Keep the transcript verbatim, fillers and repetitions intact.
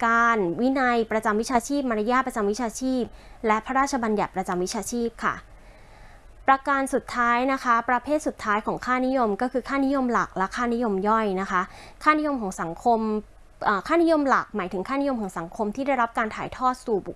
การวินัยประจำวิชาชีพมารยาทประจำวิชาชีพและพระราชบัญญัติประจำวิชาชีพค่ะประการสุดท้ายนะคะประเภทสุดท้ายของค่านิยมก็คือค่านิยมหลักและค่านิยมย่อยนะคะค่านิยมของสังคมค่านิยมหลักหมายถึงค่านิยมของสังคมที่ได้รับการถ่ายทอดสู่บุค